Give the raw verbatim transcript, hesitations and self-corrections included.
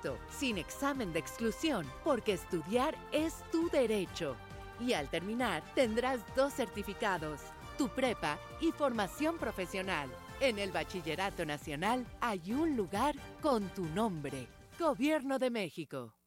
directo, sin examen de exclusión, porque estudiar es tu derecho. Y al terminar, tendrás dos certificados, tu prepa y formación profesional. En el Bachillerato Nacional hay un lugar con tu nombre. Gobierno de México.